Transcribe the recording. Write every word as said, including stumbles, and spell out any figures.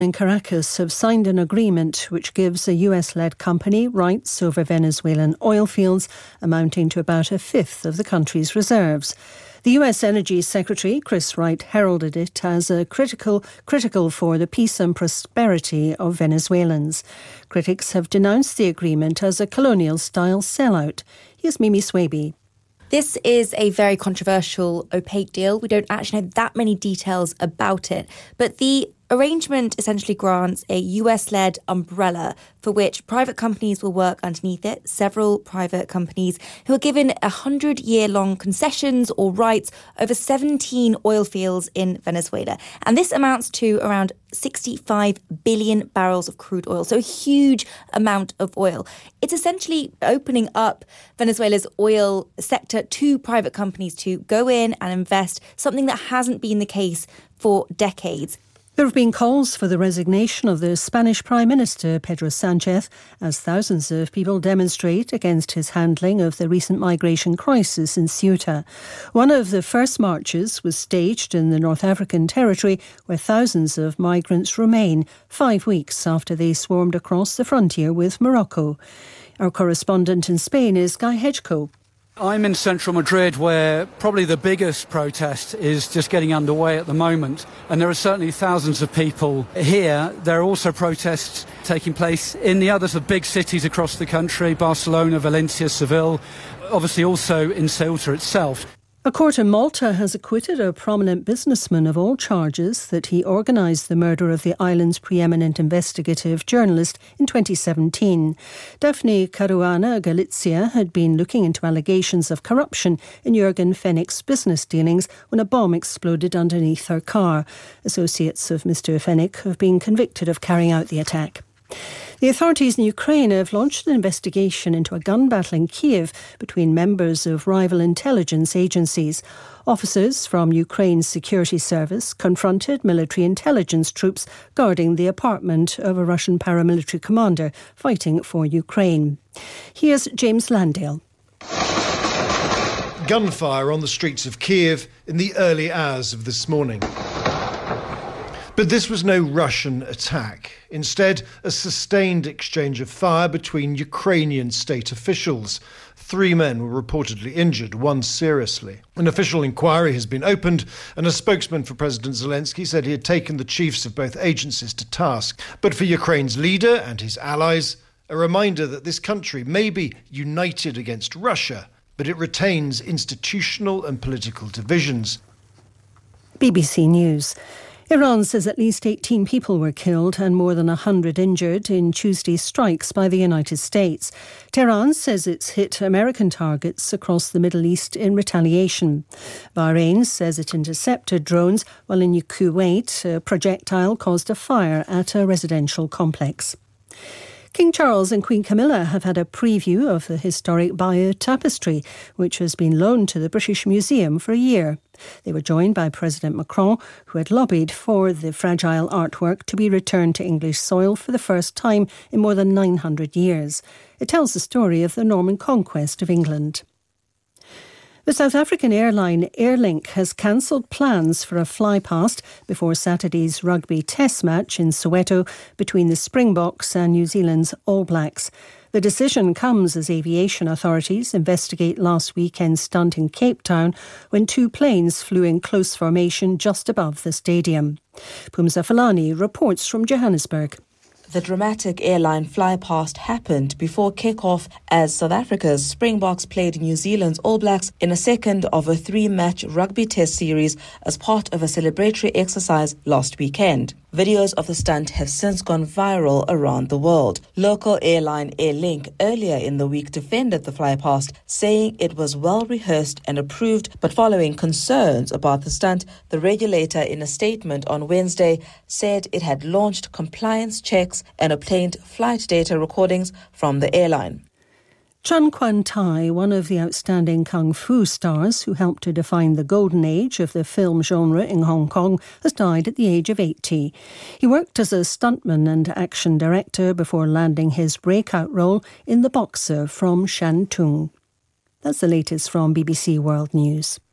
in Caracas have signed an agreement which gives a U S-led company rights over Venezuelan oil fields amounting to about a fifth of the country's reserves. The U S Energy Secretary, Chris Wright, heralded it as a critical, critical for the peace and prosperity of Venezuelans. Critics have denounced the agreement as a colonial-style sellout. Here's Mimi Swaby. This is a very controversial, opaque deal. We don't actually know that many details about it, but the arrangement essentially grants a U S-led umbrella for which private companies will work underneath it. Several private companies who are given a hundred-year-long concessions or rights over seventeen oil fields in Venezuela. And this amounts to around sixty-five billion barrels of crude oil, so a huge amount of oil. It's essentially opening up Venezuela's oil sector to private companies to go in and invest, something that hasn't been the case for decades. There have been calls for the resignation of the Spanish Prime Minister, Pedro Sánchez, as thousands of people demonstrate against his handling of the recent migration crisis in Ceuta. One of the first marches was staged in the North African territory, where thousands of migrants remain, five weeks after they swarmed across the frontier with Morocco. Our correspondent in Spain is Guy Hedgecoe. I'm in central Madrid, where probably the biggest protest is just getting underway at the moment. And there are certainly thousands of people here. There are also protests taking place in the others of big cities across the country, Barcelona, Valencia, Seville, obviously also in Ceuta itself. A court in Malta has acquitted a prominent businessman of all charges that he organised the murder of the island's preeminent investigative journalist in twenty seventeen. Daphne Caruana Galizia had been looking into allegations of corruption in Jürgen Fennick's business dealings when a bomb exploded underneath her car. Associates of Mister Fennick have been convicted of carrying out the attack. The authorities in Ukraine have launched an investigation into a gun battle in Kiev between members of rival intelligence agencies. Officers from Ukraine's security service confronted military intelligence troops guarding the apartment of a Russian paramilitary commander fighting for Ukraine. Here's James Landale. Gunfire on the streets of Kiev in the early hours of this morning. But this was no Russian attack. Instead, a sustained exchange of fire between Ukrainian state officials. Three men were reportedly injured, one seriously. An official inquiry has been opened, and a spokesman for President Zelensky said he had taken the chiefs of both agencies to task. But for Ukraine's leader and his allies, a reminder that this country may be united against Russia, but it retains institutional and political divisions. B B C News. Iran says at least eighteen people were killed and more than one hundred injured in Tuesday's strikes by the United States. Tehran says it's hit American targets across the Middle East in retaliation. Bahrain says it intercepted drones, while in Kuwait, a projectile caused a fire at a residential complex. King Charles and Queen Camilla have had a preview of the historic Bayeux tapestry, which has been loaned to the British Museum for a year. They were joined by President Macron, who had lobbied for the fragile artwork to be returned to English soil for the first time in more than nine hundred years. It tells the story of the Norman conquest of England. The South African airline Airlink has cancelled plans for a flypast before Saturday's rugby test match in Soweto between the Springboks and New Zealand's All Blacks. The decision comes as aviation authorities investigate last weekend's stunt in Cape Town when two planes flew in close formation just above the stadium. Pumza Falani reports from Johannesburg. The dramatic airline flypast happened before kick-off as South Africa's Springboks played New Zealand's All Blacks in a second of a three-match rugby test series as part of a celebratory exercise last weekend. Videos of the stunt have since gone viral around the world. Local airline Airlink earlier in the week defended the flypast, saying it was well rehearsed and approved, but following concerns about the stunt, the regulator in a statement on Wednesday said it had launched compliance checks and obtained flight data recordings from the airline. Chun Kwan Tai, one of the outstanding kung fu stars who helped to define the golden age of the film genre in Hong Kong, has died at the age of eighty. He worked as a stuntman and action director before landing his breakout role in The Boxer from Shantung. That's the latest from B B C World News.